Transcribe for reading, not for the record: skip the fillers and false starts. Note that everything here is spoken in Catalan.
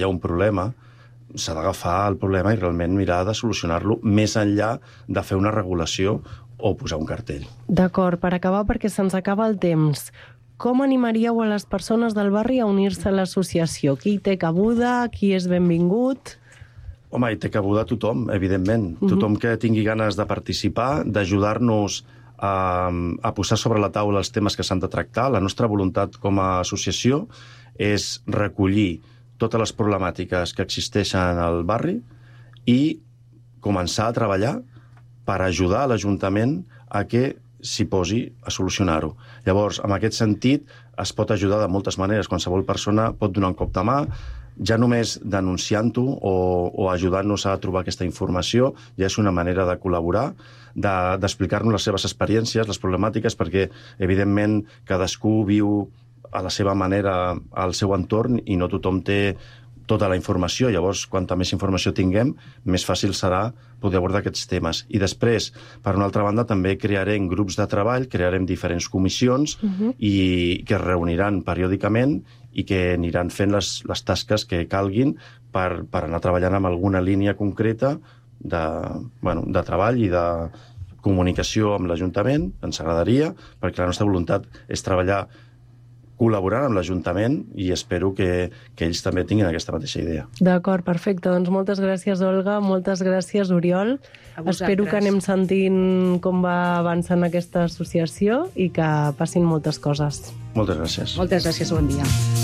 hi ha un problema, s'ha d'agafar el problema i realment mirar de solucionar-lo més enllà de fer una regulació o posar un cartell. D'acord, per acabar, perquè se'ns acaba el temps, com animaríeu a les persones del barri a unir-se a l'associació? Qui hi té cabuda? Qui és benvingut? Home, hi té cabuda tothom, evidentment. Tothom que tingui ganes de participar, d'ajudar-nos a posar sobre la taula els temes que s'han de tractar. La nostra voluntat com a associació és recollir totes les problemàtiques que existeixen al barri i començar a treballar per ajudar l'Ajuntament a que s'hi posi a solucionar-ho. Llavors, en aquest sentit, es pot ajudar de moltes maneres. Qualsevol persona pot donar un cop de mà, ja només denunciant-ho o ajudant-nos a trobar aquesta informació, ja és una manera de col·laborar, d'explicar-nos les seves experiències, les problemàtiques, perquè, evidentment, cadascú viu a la seva manera al seu entorn i no tothom té tota la informació. Llavors, quanta més informació tinguem, més fàcil serà poder abordar aquests temes. I després, per una altra banda, també crearem grups de treball, crearem diferents comissions i que es reuniran periòdicament i que aniran fent les tasques que calguin per anar treballant amb alguna línia concreta de treball i de comunicació amb l'Ajuntament. Ens agradaria, perquè la nostra voluntat és treballar col·laborant amb l'Ajuntament i espero que ells també tinguin aquesta mateixa idea. D'acord, perfecte. Doncs moltes gràcies, Olga. Moltes gràcies, Oriol. Espero que anem sentint com va avançant aquesta associació i que passin moltes coses. Moltes gràcies. Moltes gràcies, bon dia.